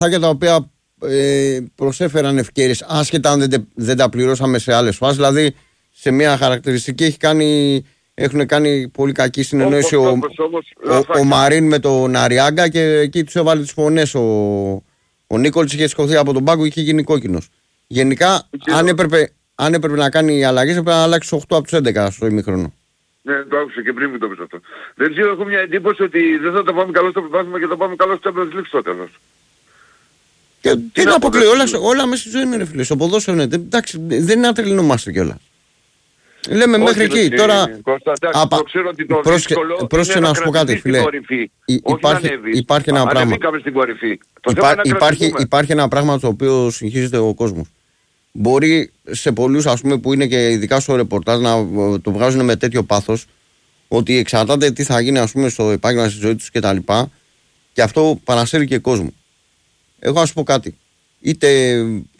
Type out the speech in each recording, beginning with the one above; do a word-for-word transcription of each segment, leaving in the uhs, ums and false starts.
τα οποία ε, προσέφεραν ευκαιρίες, άσχετα αν δεν, δεν τα πληρώσαμε σε άλλες φάσεις. Δηλαδή, σε μια χαρακτηριστική έχει κάνει, έχουν κάνει πολύ κακή συνεννόηση ο, όπως, όμως, ο, ο, ο Μαρίν με τον Αριάγκα και εκεί τους έβαλε τις φωνές. Ο, ο Νίκολς είχε σηκωθεί από τον πάγκο και είχε γίνει κόκκινος. Γενικά, αν έπρεπε, αν έπρεπε να κάνει αλλαγές, έπρεπε να αλλάξει οκτώ από τους έντεκα στο ημίχρονο. Ναι, το άκουσα και πριν μην το πεις αυτό. Δεν ξέρω, έχω μια εντύπωση ότι δεν θα τα πάμε καλό στο πρωτάθλημα και θα πάμε καλό στο Champions League στο τέλος. Και τι να αποκλείω, όλα, όλα μέσα στη ζωή είναι ρε φίλε. Στο ποδόσφαιρο είναι. Εντάξει, δεν είναι να τρελνόμαστε κιόλας. Λέμε όχι, μέχρι εκεί. Τώρα. Απα... Το ξέρω ότι το πρόσχε, δύσκολο πρόσχε είναι να να σου πω κάτι, φίλε. Υπάρχει, υπάρχει ένα πράγμα. Στην κορυφή. Υπά, υπάρχει, υπάρχει ένα πράγμα το οποίο συγχύζεται ο κόσμος. Μπορεί σε πολλούς, ας πούμε, που είναι και ειδικά στο ρεπορτάζ να το βγάζουν με τέτοιο πάθος, ότι εξαρτάται τι θα γίνει, ας πούμε, στο επάγγελμα, στη ζωή τους κτλ. Και, και αυτό παρασύρει και κόσμο. Εγώ να σου πω κάτι. Είτε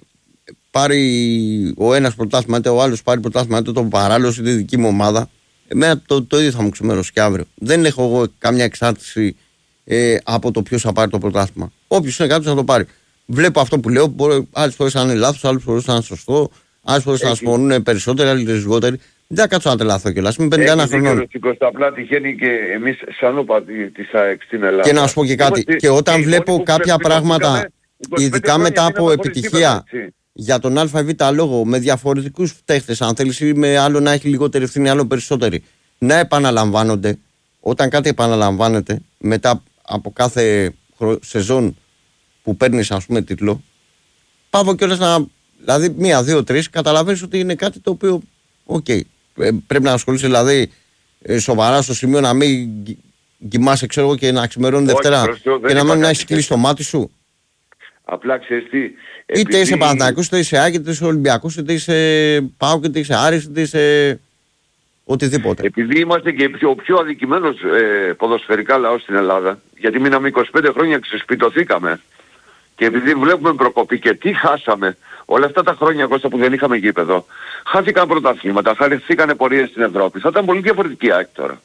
πάρει ο ένας πρωτάθλημα, είτε ο άλλος πάρει πρωτάθλημα, είτε το παράλληλο, είτε η δική μου ομάδα, εμένα το, το ίδιο θα μου ξημερώσει και αύριο. Δεν έχω εγώ καμιά εξάρτηση ε, από το ποιος θα πάρει το πρωτάθλημα. Όποιος είναι κάποιος θα το πάρει. Βλέπω αυτό που λέω, άλλες φορές θα είναι λάθος, άλλες φορές θα είναι σωστό, άλλες φορές θα ασπονούν περισσότεροι, άλλες λιγότεροι. Δεν θα κάτσω να τρελαθώ κιόλας. Είμαι πενήντα ένα χρονών. Απλά τυχαίνει και εμείς σαν όπαδοι της ΑΕΚ στην Ελλάδα. Και να σου πω και κάτι. Και όταν βλέπω κάποια πράγματα, ειδικά μετά από επιτυχία για τον ΑΒ λόγο, με διαφορετικούς φταίχτες, αν θέλεις, ή με άλλο να έχει λιγότερη ευθύνη, άλλο περισσότερη, να επαναλαμβάνονται, όταν κάτι επαναλαμβάνεται μετά από κάθε σεζόν που παίρνεις, ας πούμε, τίτλο, πάω κιόλας να. Δηλαδή, μία, δύο, τρεις, καταλαβαίνεις ότι είναι κάτι το οποίο. Οκ. Okay. Πρέπει να ασχολείσαι δηλαδή σοβαρά στο σημείο να μην κοιμάσαι, ξέρω εγώ, και να ξημερώνει Δευτέρα και να μην να έχεις κλείσει το μάτι σου. Απλά ξέρεις τι. Είτε επειδή... είσαι Παναθηναϊκός, είτε είσαι Άκη, είτε είσαι Ολυμπιακός, είτε είσαι ΠΑΟΚ, είτε είσαι Άρης, είτε είσαι οτιδήποτε. Επειδή είμαστε και ο πιο αδικημένος ε, ποδοσφαιρικά λαός στην Ελλάδα, γιατί μείναμε είκοσι πέντε χρόνια ξεσπιτωθήκαμε, και επειδή βλέπουμε προκοπή και τι χάσαμε όλα αυτά τα χρόνια, Κώστα, που δεν είχαμε γήπεδο, χάθηκαν πρωταθλήματα, χάθηκαν πορείες στην Ευρώπη. Θα ήταν πολύ διαφορετική η ΑΕΚ τώρα.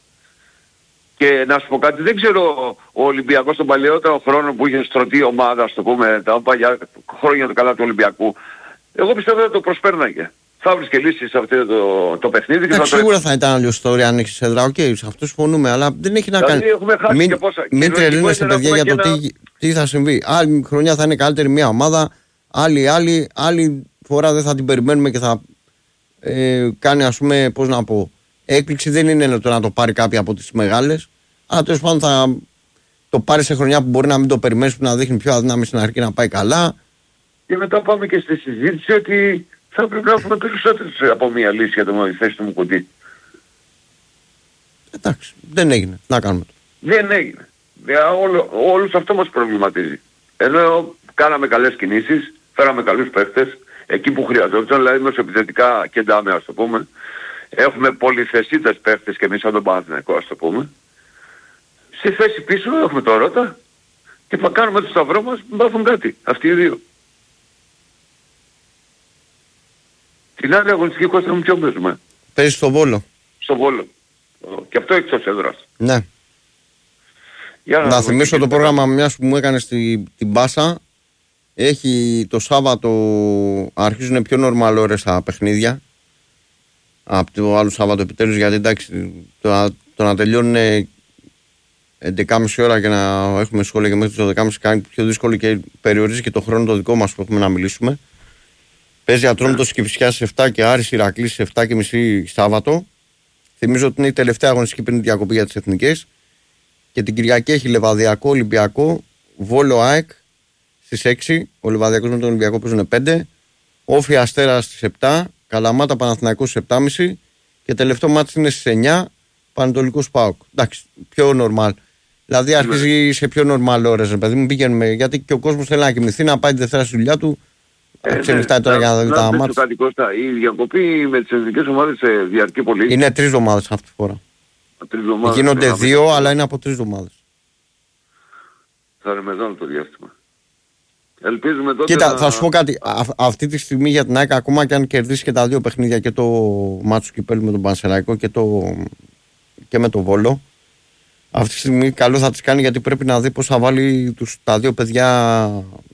Και να σου πω κάτι, δεν ξέρω ο Ολυμπιακός τον παλαιότερο χρόνο που είχε στρωτή ομάδα, ας το πούμε, τα παλιά χρόνια του καλά του Ολυμπιακού, εγώ πιστεύω ότι το προσπέρναγε. Θα βρεις και λύσεις σε αυτό το, το παιχνίδι. Ναι, σίγουρα θα ήταν άλλη ιστορία αν έχεις έδρα. Οκ, okay, σε αυτό συμφωνούμε, αλλά δεν έχει να κάνει. Μην, μην τρελαίνεσαι, παιδιά, για το ένα... τι, τι θα συμβεί. Άλλη χρονιά θα είναι καλύτερη μια ομάδα, άλλη, άλλη, άλλη φορά δεν θα την περιμένουμε και θα ε, κάνει, ας πούμε, πώς να πω, έκπληξη. Δεν είναι το να το πάρει κάποια από τις μεγάλες, αλλά τέλος πάντων θα το πάρει σε χρονιά που μπορεί να μην το περιμένεις, που να δείχνει πιο αδύναμη στην αρχή να πάει καλά. Και μετά πάμε και στη συζήτηση ότι θα πρέπει να έχουμε περισσότερες από μία λύση για το θέση του Μουκουντή. Εντάξει, δεν έγινε. Να κάνουμε το. Δεν έγινε. Όλο, όλους αυτό μας προβληματίζει. Ενώ κάναμε καλές κινήσεις, φέραμε καλούς παίχτες, εκεί που χρειαζόταν, δηλαδή μεσοεπιθετικά κεντάμε, ας το πούμε. Έχουμε πολυθεσίτες παίχτες και εμείς σαν τον Παναθηναϊκό, ας το πούμε. Στη θέση πίσω έχουμε το Ρώτα και θα κάνουμε το σταυρό μας, μάθουν κάτι. Αυτοί οι δύο. Την άλλη αγωνιστική, Κώστα μου, ποιο παίζουμε? Παίζει στο Βόλο. Στο Βόλο. Και αυτό εκτός έδρας. Ναι. Για να, να θυμίσω το πρόγραμμα μιας που μου έκανε στην την Πάσα. Έχει το Σάββατο, αρχίζουν πιο νορμάλ ώρες τα παιχνίδια από το άλλο Σάββατο επιτέλους, γιατί εντάξει, το, το να τελειώνουν έντεκα και μισή ώρα και να έχουμε σχόλια και μέχρι τις δώδεκα και μισή κάνει πιο δύσκολο και περιορίζει και το χρόνο το δικό μας που έχουμε να μιλήσουμε. Παίζει Ατρόμητος Κηφισιάς σε επτά και Άρης Ηρακλής σε επτά και μισή Σάββατο. Θυμίζω ότι είναι η τελευταία αγωνιστική πριν τη διακοπή για τις εθνικές. Και την Κυριακή έχει Λεβαδιακό Ολυμπιακό, Βόλο ΑΕΚ στις έξι. Ο Λεβαδιακός με τον Ολυμπιακό παίζουν πέντε. Όφη Αστέρας στις επτά. Καλαμάτα Παναθηναϊκός στις επτά και μισή. Και τελευταίο μάτς είναι στις εννιά. Πανετολικός ΠΑΟΚ. Εντάξει, πιο νορμάλ. Δηλαδή αρχίζει σε πιο νορμάλ ώρες, ρε παιδί μου. Πηγαίνουμε, γιατί και ο κόσμος θέλει να κοιμηθεί, να πάει τη Δευτέρα στη δουλειά του. Ε, ξενυχτάει τώρα για να δει τα μάτια. Η διακοπή με τις εθνικές ομάδες διαρκεί πολύ. Είναι τρεις εβδομάδες αυτή τη φορά. Γίνονται δύο, αλλά είναι από τρεις εβδομάδες. Θα είναι μεγάλο το διάστημα. Ελπίζουμε τότε. Κοίτα, να... θα σου πω κάτι. Α, αυτή τη στιγμή για την ΑΕΚ, ακόμα και αν κερδίσει και τα δύο παιχνίδια, και το μάτσο κυπέλλου με τον Πανσεραϊκό και, το... και με τον Βόλο, αυτή τη στιγμή καλό θα τις κάνει, γιατί πρέπει να δει πώς θα βάλει τους, τα δύο παιδιά